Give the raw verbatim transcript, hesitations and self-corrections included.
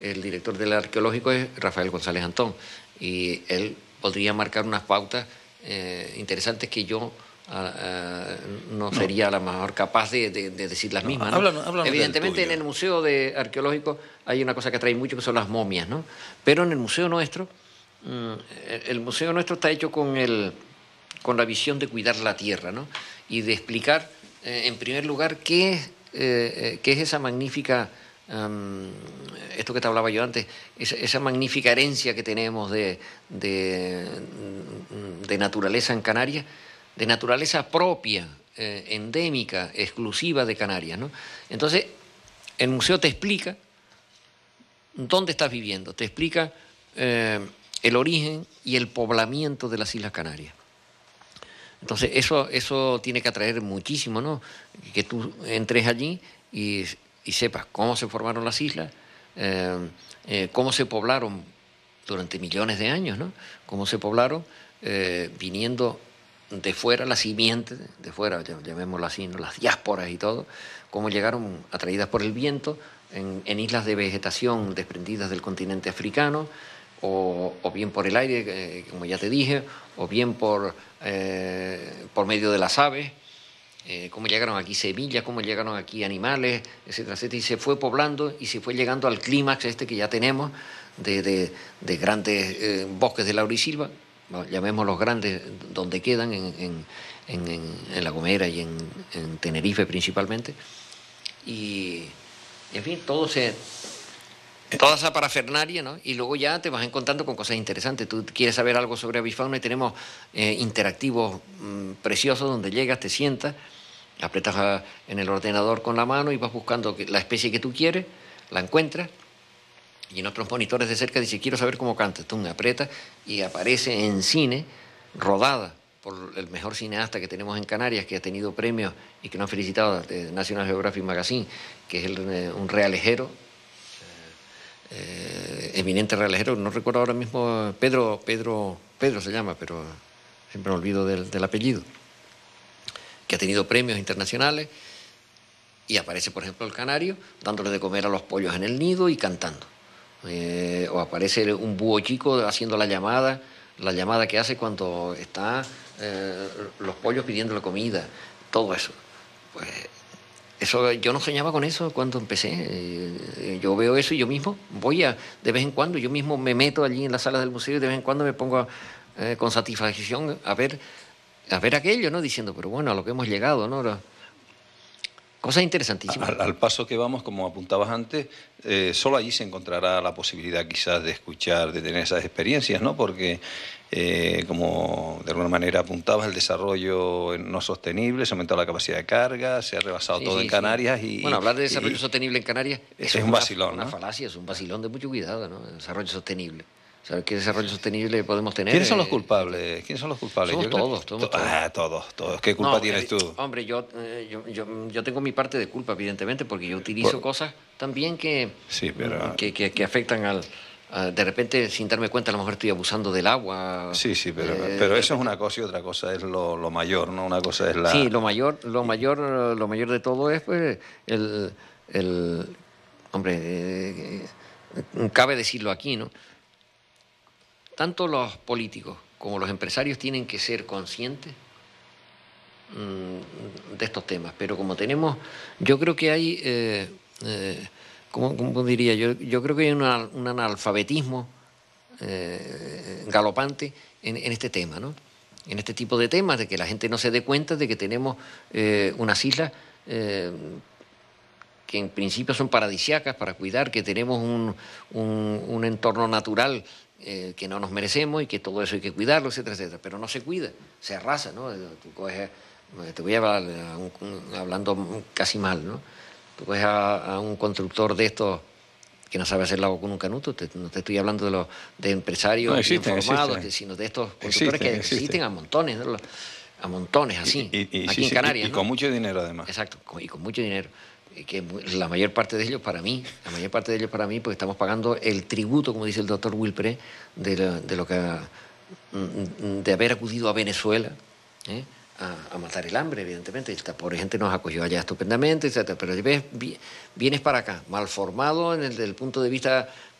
El director del arqueológico es Rafael González Antón y él podría marcar unas pautas eh, interesantes que yo uh, uh, no, no sería la mejor capaz de, de, de decir las no, mismas. ¿no? Háblanos, háblanos Evidentemente en el Museo de Arqueológico hay una cosa que atrae mucho que son las momias, ¿no? Pero en el museo nuestro, um, el museo nuestro está hecho con, el, con la visión de cuidar la tierra, ¿no? Y de explicar, eh, en primer lugar, qué es, eh, qué es esa magnífica... Um, esto que te hablaba yo antes, esa, esa magnífica herencia que tenemos de, de, de naturaleza en Canarias, de naturaleza propia, eh, endémica, exclusiva de Canarias, ¿no? Entonces, el museo te explica dónde estás viviendo, te explica eh, el origen y el poblamiento de las Islas Canarias. Entonces, eso, eso tiene que atraer muchísimo, ¿no? Que tú entres allí y... y sepas cómo se formaron las islas, eh, eh, cómo se poblaron durante millones de años, ¿no? Cómo se poblaron eh, viniendo de fuera, la simiente de fuera, llamémoslo así, ¿no? Las diásporas y todo, cómo llegaron atraídas por el viento en, en islas de vegetación desprendidas del continente africano, o, o bien por el aire, eh, como ya te dije, o bien por, eh, por medio de las aves. Eh, cómo llegaron aquí semillas, cómo llegaron aquí animales, etcétera, etcétera, y se fue poblando y se fue llegando al clímax este que ya tenemos de, de, de grandes eh, bosques de laurisilva, bueno, llamémoslos grandes, donde quedan en, en, en, en La Gomera y en, en Tenerife principalmente, y en fin, todo se... toda esa parafernalia, ¿no? Y luego ya te vas encontrando con cosas interesantes. Tú quieres saber algo sobre avifauna y tenemos eh, interactivos mmm, preciosos donde llegas, te sientas, apretas a, en el ordenador con la mano y vas buscando la especie que tú quieres, la encuentras, y en otros monitores de cerca dice, quiero saber cómo canta. Tú me aprietas y aparece en cine, rodada por el mejor cineasta que tenemos en Canarias, que ha tenido premios y que nos ha felicitado de National Geographic Magazine, que es el, un realejero, Eh, eminente realejero, no recuerdo ahora mismo, Pedro, Pedro, Pedro se llama, pero siempre me olvido del, del apellido, que ha tenido premios internacionales y aparece, por ejemplo, el canario dándole de comer a los pollos en el nido y cantando. Eh, o aparece un búho chico haciendo la llamada, la llamada que hace cuando está eh, los pollos pidiendo la comida, todo eso. Pues Eso, yo no soñaba con eso cuando empecé. Eh, yo veo eso y yo mismo voy a, de vez en cuando, yo mismo me meto allí en las salas del museo y de vez en cuando me pongo eh, con satisfacción a ver, a ver aquello, ¿no? Diciendo, pero bueno, a lo que hemos llegado, ¿no? Cosas interesantísimas. Al, al paso que vamos, como apuntabas antes, eh, solo allí se encontrará la posibilidad quizás de escuchar, de tener esas experiencias, ¿no? Porque, eh, como de alguna manera apuntabas, el desarrollo no sostenible, se ha aumentado la capacidad de carga, se ha rebasado sí, todo sí, en Canarias. Sí. Y, bueno, hablar de desarrollo y, sostenible en Canarias es, es un vacilón, una, ¿no? Una falacia, es un vacilón de mucho cuidado, ¿no? El desarrollo sostenible. ¿Sabes qué desarrollo sostenible podemos tener? ¿Quiénes son los culpables? ¿Quiénes son los culpables? Somos yo todos, creo... todos, todos. Ah, todos, todos. ¿Qué culpa no, tienes eh, tú? Hombre, yo, eh, yo, yo, yo tengo mi parte de culpa, evidentemente, porque yo utilizo Por... cosas también que, sí, pero... que, que, que afectan al... A, de repente, sin darme cuenta, a lo mejor estoy abusando del agua. Sí, sí, pero, eh, pero eso es una cosa y otra cosa es lo, lo mayor, ¿no? Una cosa es la... Sí, lo mayor, lo mayor, lo mayor de todo es pues el... el hombre, eh, cabe decirlo aquí, ¿no? Tanto los políticos como los empresarios tienen que ser conscientes mmm, de estos temas, pero como tenemos, yo creo que hay, eh, eh, ¿cómo, cómo diría? Yo, yo creo que hay una, un analfabetismo eh, galopante en, en este tema, ¿no? En este tipo de temas, de que la gente no se dé cuenta de que tenemos eh, unas islas eh, que en principio son paradisíacas para cuidar, que tenemos un, un, un entorno natural Eh, que no nos merecemos y que todo eso hay que cuidarlo, etcétera, etcétera, pero no se cuida, se arrasa, ¿no? Tú coges, te voy a hablar a un, hablando casi mal, ¿no? Tú coges a, a un constructor de estos que no sabe hacer el agua con un canuto, te, no te estoy hablando de los de empresarios no, existen, informados, existen. sino de estos constructores existen, que existen, existen a montones, ¿no? A montones, así, y, y, y, aquí sí, en Canarias, y, y ¿no? con mucho dinero además. Exacto, y con mucho dinero. Que la mayor parte de ellos para mí, la mayor parte de ellos para mí, pues estamos pagando el tributo, como dice el doctor Wilpré, de lo, de lo que de haber acudido a Venezuela, ¿eh? a, a matar el hambre, evidentemente. Esta pobre gente nos acogió allá estupendamente, etcétera. Pero ves, vienes para acá, mal formado en el, desde el punto de vista